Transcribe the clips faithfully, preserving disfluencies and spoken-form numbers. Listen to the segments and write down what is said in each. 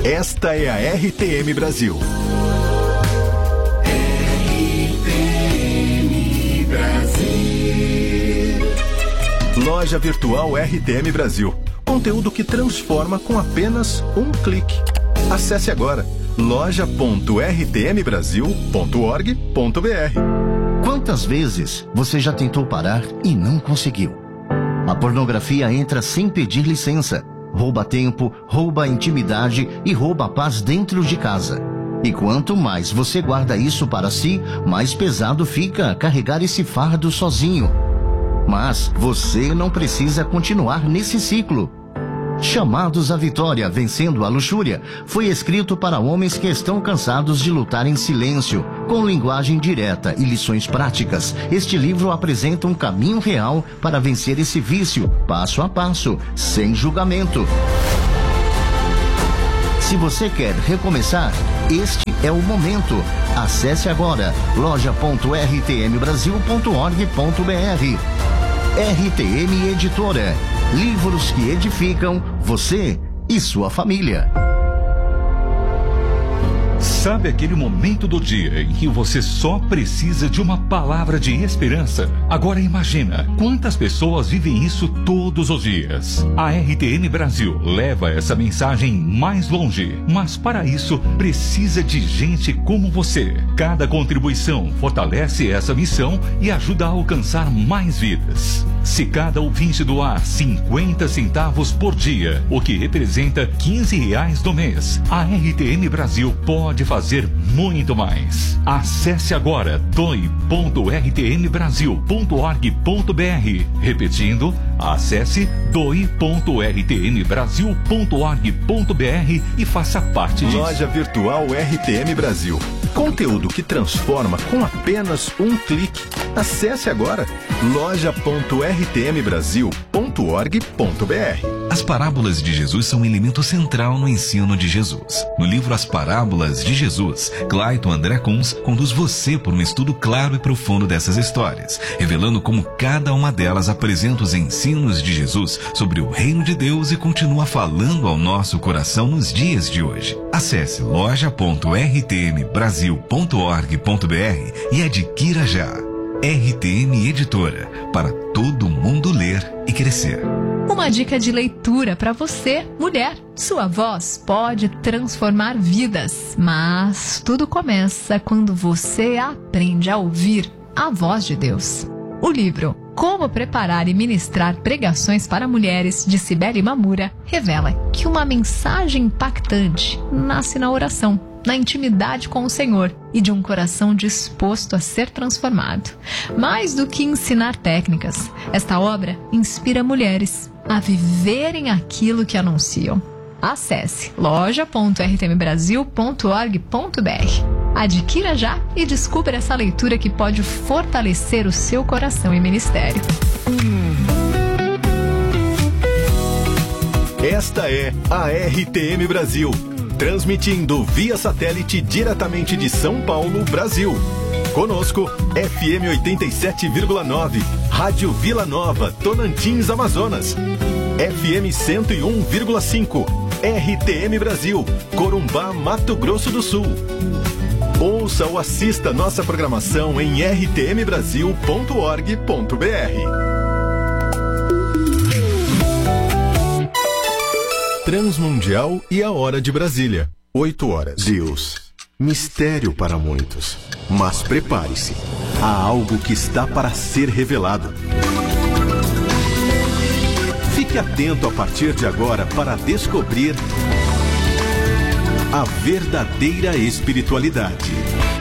Esta é a R T M Brasil. R T M Brasil. Loja Virtual R T M Brasil. Conteúdo que transforma com apenas um clique. Acesse agora loja ponto r t m brasil ponto org ponto b r. Quantas vezes você já tentou parar e não conseguiu? A pornografia entra sem pedir licença. Rouba tempo, rouba a intimidade e rouba a paz dentro de casa. E quanto mais você guarda isso para si, mais pesado fica carregar esse fardo sozinho. Mas você não precisa continuar nesse ciclo. Chamados à Vitória, Vencendo a Luxúria, foi escrito para homens que estão cansados de lutar em silêncio, com linguagem direta e lições práticas. Este livro apresenta um caminho real para vencer esse vício, passo a passo, sem julgamento. Se você quer recomeçar, este é o momento. Acesse agora loja ponto r t m brasil ponto org ponto b r. R T M Editora. Livros que edificam você e sua família. Sabe aquele momento do dia em que você só precisa de uma palavra de esperança? Agora imagina quantas pessoas vivem isso todos os dias. A R T M Brasil leva essa mensagem mais longe, mas para isso precisa de gente como você. Cada contribuição fortalece essa missão e ajuda a alcançar mais vidas. Se cada ouvinte doar cinquenta centavos por dia, o que representa quinze reais do mês, a R T M Brasil pode fazer muito mais. Acesse agora doe ponto r t m brasil ponto org ponto b r. Repetindo, acesse doe ponto r t m brasil ponto org ponto b r e faça parte disso. Loja Virtual R T M Brasil. Conteúdo que transforma com apenas um clique. Acesse agora loja ponto r t m brasil ponto org ponto b r. As parábolas de Jesus são um elemento central no ensino de Jesus. No livro As Parábolas de Jesus, Clayton André Kunz conduz você por um estudo claro e profundo dessas histórias, revelando como cada uma delas apresenta os ensinos de Jesus sobre o reino de Deus e continua falando ao nosso coração nos dias de hoje. Acesse loja ponto r t m brasil ponto org ponto b r e adquira já. R T M Editora, para todo mundo ler e crescer. Uma dica de leitura para você, mulher. Sua voz pode transformar vidas, mas tudo começa quando você aprende a ouvir a voz de Deus. O livro Como Preparar e Ministrar Pregações para Mulheres, de Cibele Mamura, revela que uma mensagem impactante nasce na oração, na intimidade com o Senhor e de um coração disposto a ser transformado. Mais do que ensinar técnicas, esta obra inspira mulheres a viverem aquilo que anunciam. Acesse loja ponto r t m brasil ponto org ponto b r. Adquira já e descubra essa leitura que pode fortalecer o seu coração e ministério. Esta é a R T M Brasil, transmitindo via satélite diretamente de São Paulo, Brasil. Conosco, F M oitenta e sete vírgula nove, Rádio Vila Nova, Tocantins, Amazonas. F M cento e um vírgula cinco, R T M Brasil, Corumbá, Mato Grosso do Sul. Ouça ou assista nossa programação em r t m brasil ponto org ponto b r. Transmundial e a Hora de Brasília, oito horas. Deus, mistério para muitos, mas prepare-se, há algo que está para ser revelado. Fique atento a partir de agora para descobrir a verdadeira espiritualidade.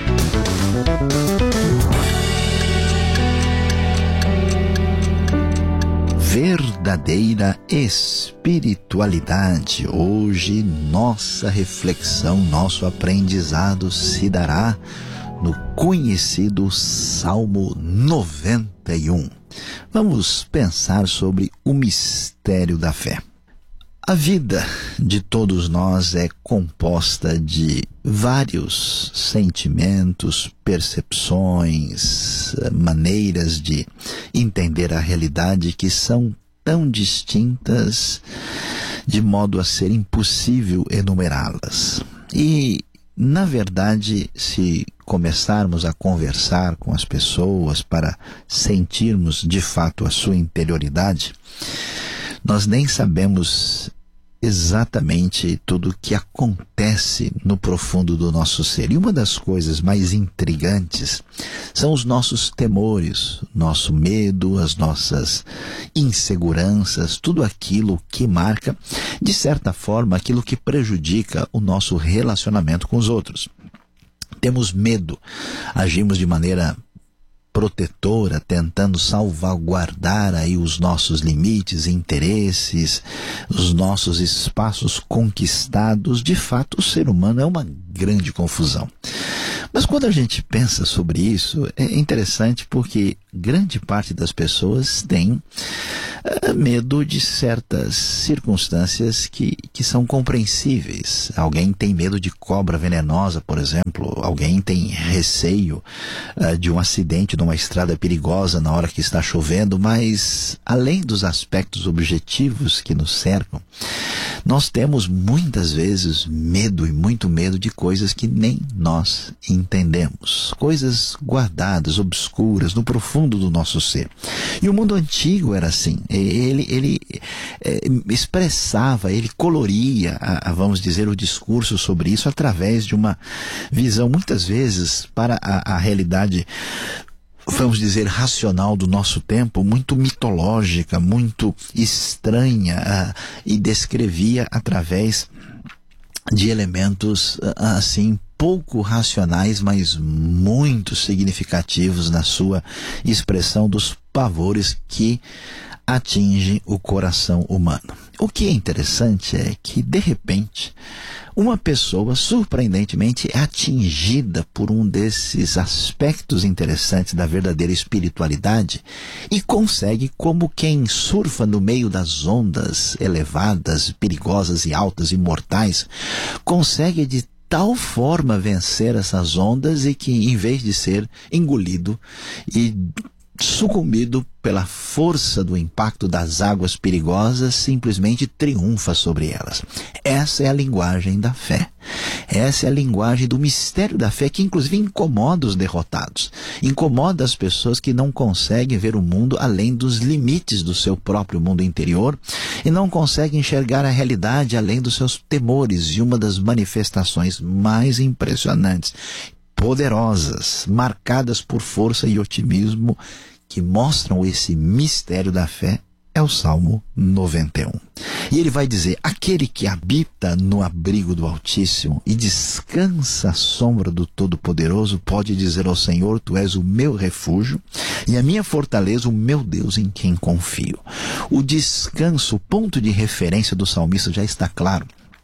Verdadeira espiritualidade. Hoje, nossa reflexão, nosso aprendizado se dará no conhecido Salmo noventa e um. Vamos pensar sobre o mistério da fé. A vida de todos nós é composta de vários sentimentos, percepções, maneiras de entender a realidade que são tão distintas de modo a ser impossível enumerá-las. E, na verdade, se começarmos a conversar com as pessoas para sentirmos de fato a sua interioridade, nós nem sabemos exatamente tudo o que acontece no profundo do nosso ser. E uma das coisas mais intrigantes são os nossos temores, nosso medo, as nossas inseguranças, tudo aquilo que marca, de certa forma, aquilo que prejudica o nosso relacionamento com os outros. Temos medo, agimos de maneira protetora, tentando salvaguardar aí os nossos limites, interesses, os nossos espaços conquistados. De fato, o ser humano é uma grande confusão. Mas quando a gente pensa sobre isso, é interessante porque grande parte das pessoas tem uh, medo de certas circunstâncias que, que são compreensíveis. Alguém tem medo de cobra venenosa, por exemplo. Alguém tem receio uh, de um acidente numa estrada perigosa na hora que está chovendo. Mas, além dos aspectos objetivos que nos cercam, nós temos muitas vezes medo e muito medo de coisas que nem nós entendemos. Coisas guardadas, obscuras, no profundo do nosso ser. E o mundo antigo era assim. Ele, ele é, expressava, ele coloria, a, a, vamos dizer, o discurso sobre isso através de uma visão, muitas vezes, para a, a realidade, vamos dizer, racional do nosso tempo, muito mitológica, muito estranha, uh, e descrevia através de elementos, uh, assim, pouco racionais, mas muito significativos na sua expressão dos pavores que atingem o coração humano. O que é interessante é que, de repente, uma pessoa, surpreendentemente, é atingida por um desses aspectos interessantes da verdadeira espiritualidade e consegue, como quem surfa no meio das ondas elevadas, perigosas e altas e mortais, consegue de tal forma vencer essas ondas e que, em vez de ser engolido e sucumbido pela força do impacto das águas perigosas, simplesmente triunfa sobre elas. Essa é a linguagem da fé. Essa é a linguagem do mistério da fé, que inclusive incomoda os derrotados. Incomoda as pessoas que não conseguem ver o mundo além dos limites do seu próprio mundo interior e não conseguem enxergar a realidade além dos seus temores. E uma das manifestações mais impressionantes, poderosas, marcadas por força e otimismo, que mostram esse mistério da fé, é o Salmo noventa e um. E ele vai dizer: aquele que habita no abrigo do Altíssimo e descansa à sombra do Todo-Poderoso pode dizer ao Senhor: tu és o meu refúgio e a minha fortaleza, o meu Deus em quem confio. O descanso, o ponto de referência do salmista já está claro,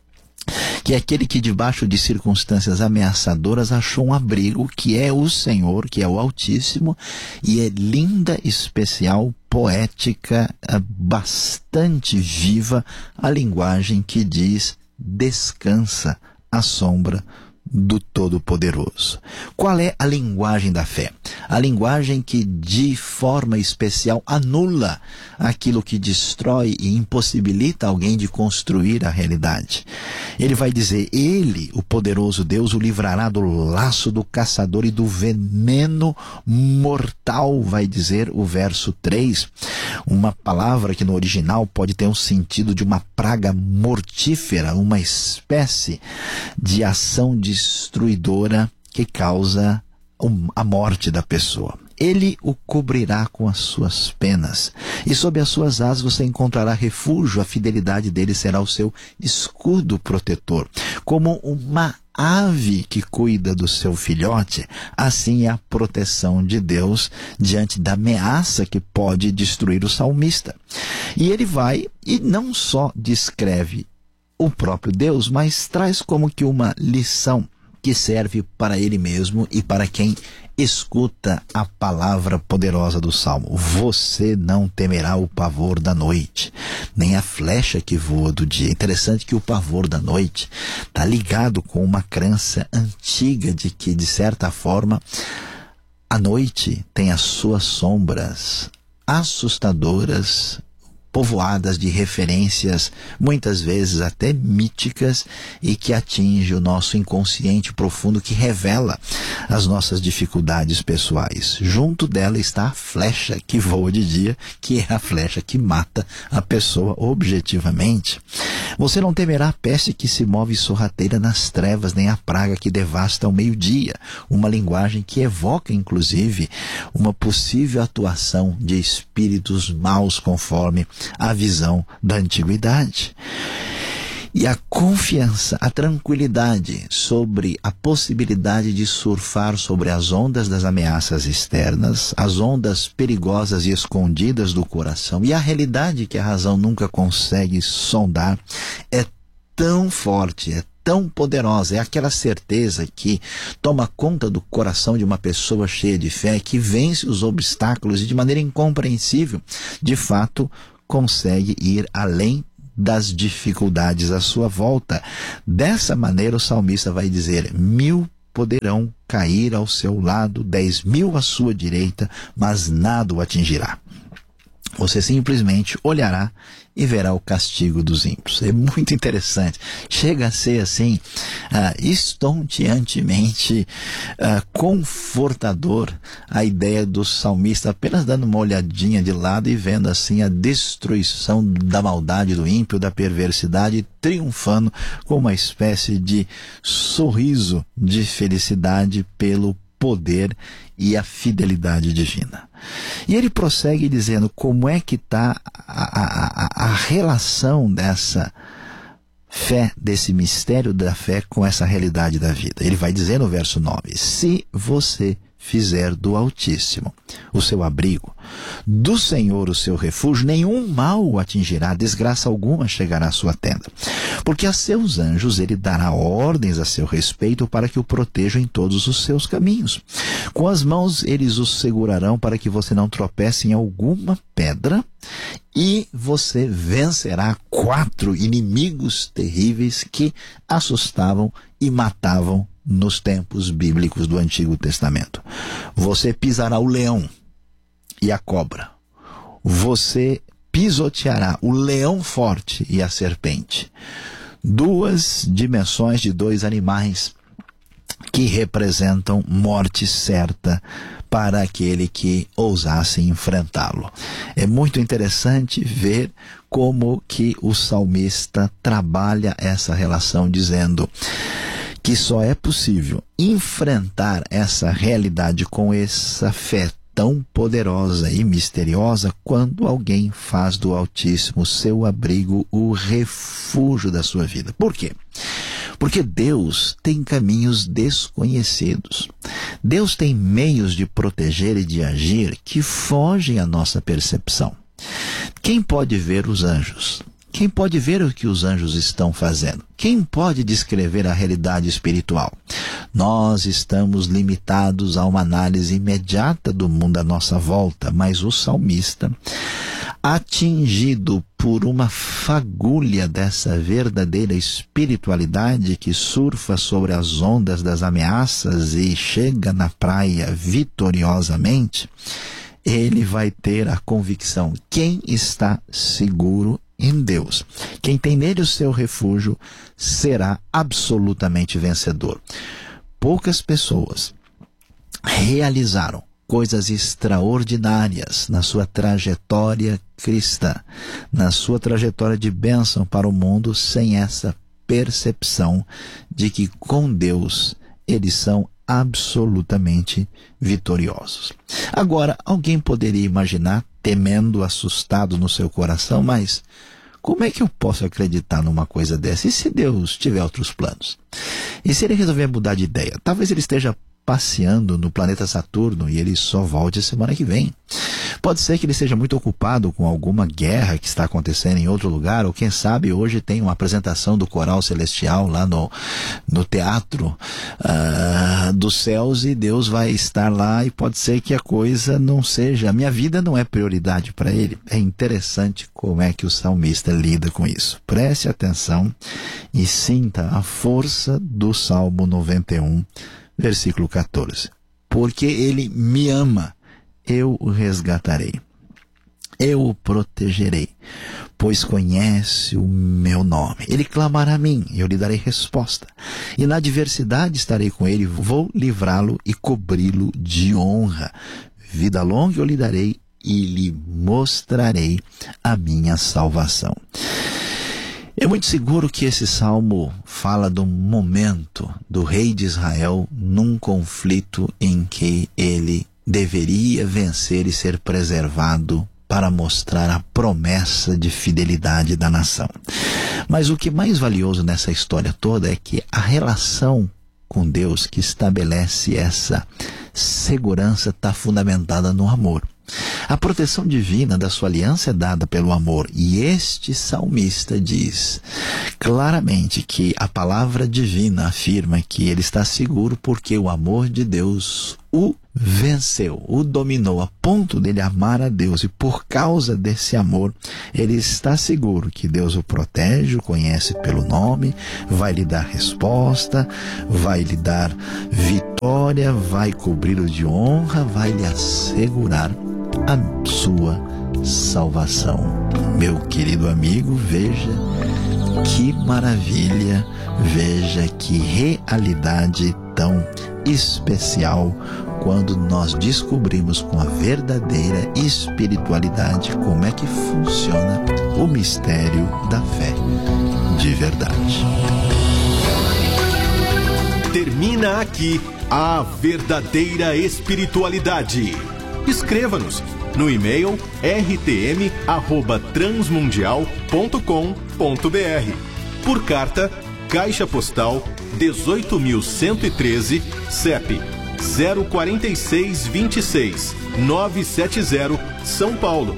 que é aquele que debaixo de circunstâncias ameaçadoras achou um abrigo, que é o Senhor, que é o Altíssimo, e é linda, especial, poética, bastante viva a linguagem que diz: descansa à sombra do Todo-Poderoso. Qual é a linguagem da fé? A linguagem que de forma especial anula aquilo que destrói e impossibilita alguém de construir a realidade. Ele vai dizer: ele, o poderoso Deus, o livrará do laço do caçador e do veneno mortal, vai dizer o verso três. Uma palavra que no original pode ter um sentido de uma praga mortífera, uma espécie de ação destruidora que causa a morte da pessoa. Ele o cobrirá com as suas penas, e sob as suas asas você encontrará refúgio. A fidelidade dele será o seu escudo protetor. Como uma ave que cuida do seu filhote, assim é a proteção de Deus diante da ameaça que pode destruir o salmista. E ele vai e não só descreve o próprio Deus, mas traz como que uma lição que serve para ele mesmo e para quem escuta a palavra poderosa do Salmo. Você não temerá o pavor da noite, nem a flecha que voa do dia. Interessante que o pavor da noite está ligado com uma crença antiga de que, de certa forma, a noite tem as suas sombras assustadoras, povoadas de referências, muitas vezes até míticas, e que atinge o nosso inconsciente profundo, que revela as nossas dificuldades pessoais. Junto dela está a flecha que voa de dia, que é a flecha que mata a pessoa objetivamente. Você não temerá a peste que se move sorrateira nas trevas, nem a praga que devasta ao meio-dia. Uma linguagem que evoca, inclusive, uma possível atuação de espíritos maus, conforme a visão da antiguidade. E a confiança, a tranquilidade sobre a possibilidade de surfar sobre as ondas das ameaças externas, as ondas perigosas e escondidas do coração, e a realidade que a razão nunca consegue sondar, é tão forte, é tão poderosa, é aquela certeza que toma conta do coração de uma pessoa cheia de fé, que vence os obstáculos e de maneira incompreensível, de fato, consegue ir além das dificuldades à sua volta. Dessa maneira o salmista vai dizer: mil poderão cair ao seu lado, dez mil à sua direita, mas nada o atingirá. Você simplesmente olhará e verá o castigo dos ímpios. É muito interessante. Chega a ser assim, uh, estonteantemente uh, confortador a ideia do salmista apenas dando uma olhadinha de lado e vendo assim a destruição da maldade do ímpio, da perversidade, triunfando com uma espécie de sorriso de felicidade pelo poder e a fidelidade divina. E ele prossegue dizendo como é que está a, a, a relação dessa fé, desse mistério da fé com essa realidade da vida. Ele vai dizer no verso nove: se você fizer do Altíssimo o seu abrigo, do Senhor o seu refúgio, nenhum mal o atingirá, desgraça alguma chegará à sua tenda. Porque a seus anjos ele dará ordens a seu respeito para que o protejam em todos os seus caminhos. Com as mãos eles o segurarão para que você não tropece em alguma pedra, e você vencerá quatro inimigos terríveis que assustavam e matavam nos tempos bíblicos do Antigo Testamento. Você pisará o leão e a cobra. Você pisoteará o leão forte e a serpente. Duas dimensões de dois animais que representam morte certa para aquele que ousasse enfrentá-lo. É muito interessante ver como que o salmista trabalha essa relação, dizendo que só é possível enfrentar essa realidade com essa fé tão poderosa e misteriosa quando alguém faz do Altíssimo seu abrigo, o refúgio da sua vida. Por quê? Porque Deus tem caminhos desconhecidos. Deus tem meios de proteger e de agir que fogem à nossa percepção. Quem pode ver os anjos? Quem pode ver o que os anjos estão fazendo? Quem pode descrever a realidade espiritual? Nós estamos limitados a uma análise imediata do mundo à nossa volta, mas o salmista, atingido por uma fagulha dessa verdadeira espiritualidade que surfa sobre as ondas das ameaças e chega na praia vitoriosamente, ele vai ter a convicção: quem está seguro em Deus, quem tem nele o seu refúgio, será absolutamente vencedor. Poucas pessoas realizaram coisas extraordinárias na sua trajetória cristã, na sua trajetória de bênção para o mundo, sem essa percepção de que com Deus eles são absolutamente vitoriosos. Agora, alguém poderia imaginar, temendo, assustado no seu coração, mas como é que eu posso acreditar numa coisa dessa? E se Deus tiver outros planos? E se ele resolver mudar de ideia? Talvez ele esteja passeando no planeta Saturno e ele só volte semana que vem. Pode ser que ele esteja muito ocupado com alguma guerra que está acontecendo em outro lugar, ou quem sabe hoje tem uma apresentação do Coral Celestial lá no, no teatro uh, dos céus, e Deus vai estar lá, e pode ser que a coisa não seja, a minha vida não é prioridade para ele. É interessante como é que o salmista lida com isso. Preste atenção e sinta a força do Salmo noventa e um, versículo quatorze. Porque ele me ama, eu o resgatarei. eu o protegerei, pois conhece o meu nome. Ele clamará a mim, eu lhe darei resposta. E na adversidade estarei com ele, vou livrá-lo e cobri-lo de honra. Vida longa eu lhe darei e lhe mostrarei a minha salvação. É muito seguro que esse salmo fala do momento do rei de Israel num conflito em que ele deveria vencer e ser preservado para mostrar a promessa de fidelidade da nação. Mas o que mais valioso nessa história toda é que a relação com Deus que estabelece essa segurança está fundamentada no amor. A proteção divina da sua aliança é dada pelo amor, e este salmista diz claramente que a palavra divina afirma que ele está seguro porque o amor de Deus o venceu, o dominou a ponto dele amar a Deus, e por causa desse amor ele está seguro que Deus o protege, o conhece pelo nome, vai lhe dar resposta, vai lhe dar vitória, vai cobri-lo de honra, vai lhe assegurar a sua salvação. Meu querido amigo, veja que maravilha, veja que realidade tão especial quando nós descobrimos com a verdadeira espiritualidade como é que funciona o mistério da fé de verdade. Termina aqui a verdadeira espiritualidade. Escreva-nos no e-mail r t m arroba transmundial ponto com ponto b r. Por carta, Caixa Postal dezoito mil cento e treze, C E P zero quatro seis dois seis nove sete zero, São Paulo.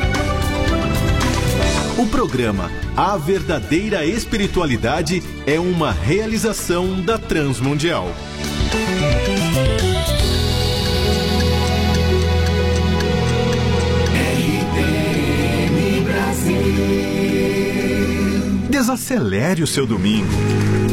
O programa A Verdadeira Espiritualidade é uma realização da Transmundial. Desacelere o seu domingo.